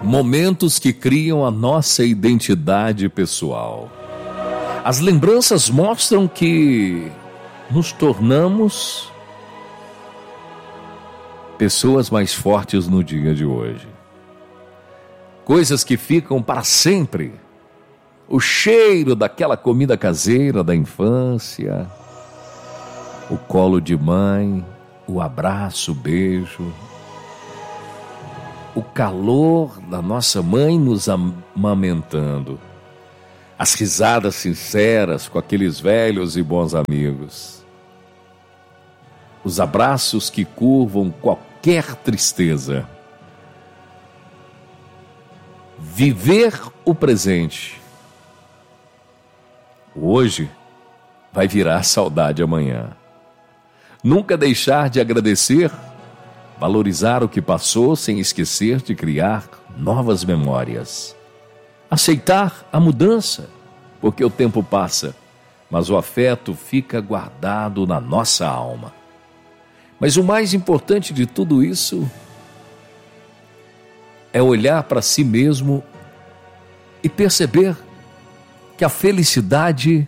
Momentos que criam a nossa identidade pessoal. As lembranças mostram que nos tornamos pessoas mais fortes no dia de hoje. Coisas que ficam para sempre. O cheiro daquela comida caseira da infância, o colo de mãe, o abraço, o beijo, o calor da nossa mãe nos amamentando, as risadas sinceras com aqueles velhos e bons amigos, os abraços que curvam qualquer tristeza. Viver o presente. Hoje vai virar saudade amanhã. Nunca deixar de agradecer, valorizar o que passou sem esquecer de criar novas memórias. Aceitar a mudança, porque o tempo passa, mas o afeto fica guardado na nossa alma. Mas o mais importante de tudo isso é olhar para si mesmo e perceber que a felicidade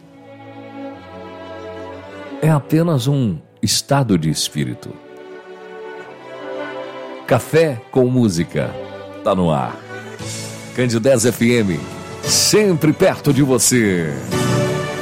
é apenas um estado de espírito. Café com música, tá no ar. Candidez FM, sempre perto de você.